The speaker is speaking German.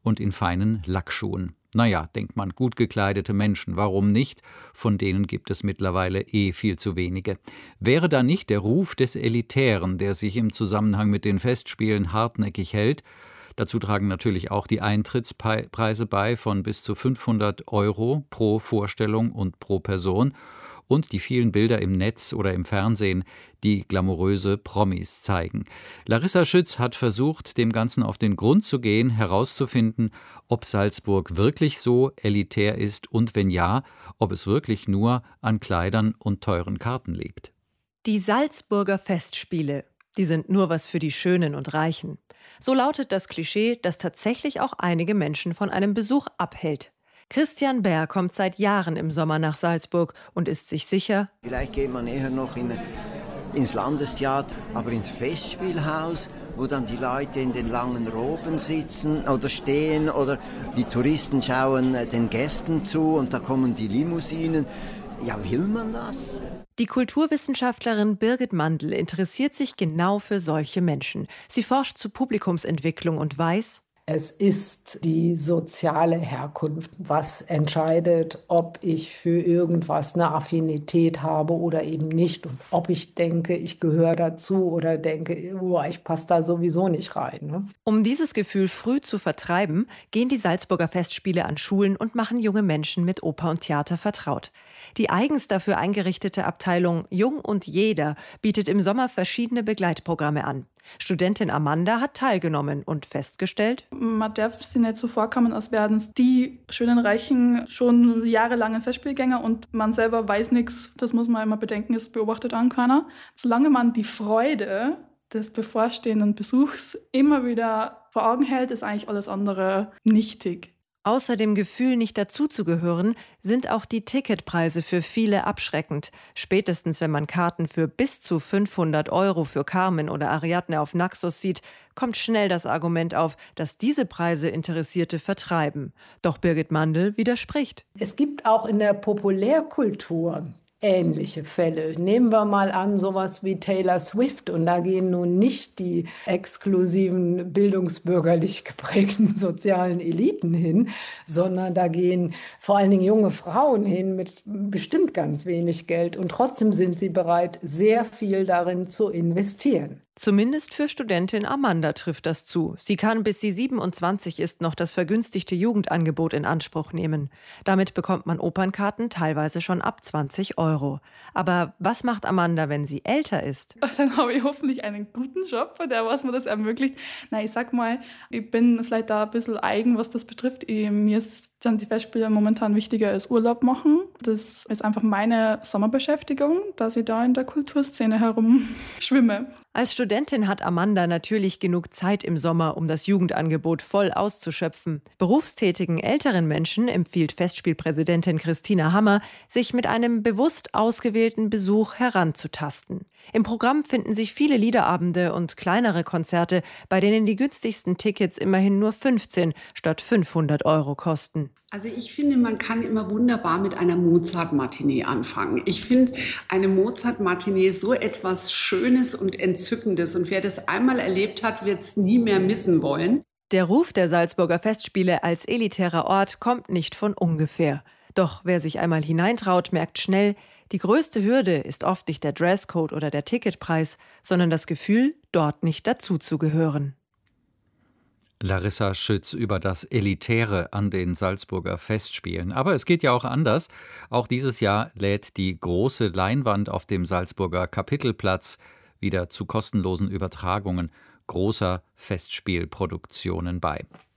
und in feinen Lackschuhen. Naja, denkt man, gut gekleidete Menschen, warum nicht? Von denen gibt es mittlerweile viel zu wenige. Wäre da nicht der Ruf des Elitären, der sich im Zusammenhang mit den Festspielen hartnäckig hält? Dazu tragen natürlich auch die Eintrittspreise bei von bis zu 500 € pro Vorstellung und pro Person. Und die vielen Bilder im Netz oder im Fernsehen, die glamouröse Promis zeigen. Larissa Schütz hat versucht, dem Ganzen auf den Grund zu gehen, herauszufinden, ob Salzburg wirklich so elitär ist und wenn ja, ob es wirklich nur an Kleidern und teuren Karten liegt. Die Salzburger Festspiele, die sind nur was für die Schönen und Reichen. So lautet das Klischee, das tatsächlich auch einige Menschen von einem Besuch abhält. Christian Bär kommt seit Jahren im Sommer nach Salzburg und ist sich sicher, vielleicht geht man eher noch ins Landestheater, aber ins Festspielhaus, wo dann die Leute in den langen Roben sitzen oder stehen oder die Touristen schauen den Gästen zu und da kommen die Limousinen. Ja, will man das? Die Kulturwissenschaftlerin Birgit Mandl interessiert sich genau für solche Menschen. Sie forscht zu Publikumsentwicklung und weiß, es ist die soziale Herkunft, was entscheidet, ob ich für irgendwas eine Affinität habe oder eben nicht. Und ob ich denke, ich gehöre dazu oder denke, ich passe da sowieso nicht rein. Ne? Um dieses Gefühl früh zu vertreiben, gehen die Salzburger Festspiele an Schulen und machen junge Menschen mit Oper und Theater vertraut. Die eigens dafür eingerichtete Abteilung Jung und Jeder bietet im Sommer verschiedene Begleitprogramme an. Studentin Amanda hat teilgenommen und festgestellt, man darf sich nicht so vorkommen, als wären es die schönen Reichen schon jahrelange Festspielgänger und man selber weiß nichts. Das muss man immer bedenken, es beobachtet an keiner. Solange man die Freude des bevorstehenden Besuchs immer wieder vor Augen hält, ist eigentlich alles andere nichtig. Außer dem Gefühl, nicht dazuzugehören, sind auch die Ticketpreise für viele abschreckend. Spätestens, wenn man Karten für bis zu 500 € für Carmen oder Ariadne auf Naxos sieht, kommt schnell das Argument auf, dass diese Preise Interessierte vertreiben. Doch Birgit Mandl widerspricht. Es gibt auch in der Populärkultur ähnliche Fälle. Nehmen wir mal an, sowas wie Taylor Swift. Und da gehen nun nicht die exklusiven, bildungsbürgerlich geprägten sozialen Eliten hin, sondern da gehen vor allen Dingen junge Frauen hin mit bestimmt ganz wenig Geld. Und trotzdem sind sie bereit, sehr viel darin zu investieren. Zumindest für Studentin Amanda trifft das zu. Sie kann, bis sie 27 ist, noch das vergünstigte Jugendangebot in Anspruch nehmen. Damit bekommt man Opernkarten teilweise schon ab 20 €. Aber was macht Amanda, wenn sie älter ist? Dann habe ich hoffentlich einen guten Job, der was mir das ermöglicht. Na, ich sag mal, ich bin vielleicht da ein bisschen eigen, was das betrifft. Mir sind die Festspiele momentan wichtiger als Urlaub machen. Das ist einfach meine Sommerbeschäftigung, dass ich da in der Kulturszene herumschwimme. Als Studentin hat Amanda natürlich genug Zeit im Sommer, um das Jugendangebot voll auszuschöpfen. Berufstätigen älteren Menschen empfiehlt Festspielpräsidentin Christina Hammer, sich mit einem bewusst ausgewählten Besuch heranzutasten. Im Programm finden sich viele Liederabende und kleinere Konzerte, bei denen die günstigsten Tickets immerhin nur 15 statt 500 € kosten. Also ich finde, man kann immer wunderbar mit einer Mozart-Matinee anfangen. Ich finde eine Mozart-Matinee so etwas Schönes und Entzückendes. Und wer das einmal erlebt hat, wird es nie mehr missen wollen. Der Ruf der Salzburger Festspiele als elitärer Ort kommt nicht von ungefähr. Doch wer sich einmal hineintraut, merkt schnell, die größte Hürde ist oft nicht der Dresscode oder der Ticketpreis, sondern das Gefühl, dort nicht dazuzugehören. Larissa Schütz über das Elitäre an den Salzburger Festspielen. Aber es geht ja auch anders. Auch dieses Jahr lädt die große Leinwand auf dem Salzburger Kapitelplatz wieder zu kostenlosen Übertragungen großer Festspielproduktionen bei.